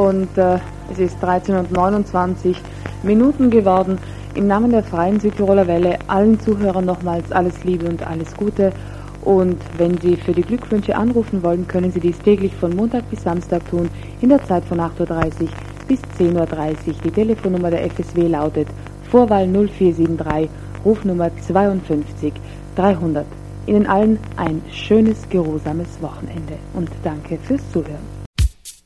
und es ist 13:29 geworden. Im Namen der Freien Südtiroler Welle allen Zuhörern nochmals alles Liebe und alles Gute. Und wenn Sie für die Glückwünsche anrufen wollen, können Sie dies täglich von Montag bis Samstag tun, in der Zeit von 8:30 Uhr bis 10:30 Uhr. Die Telefonnummer der FSW lautet Vorwahl 0473, Rufnummer 52 300. Ihnen allen ein schönes, geruhsames Wochenende und danke fürs Zuhören.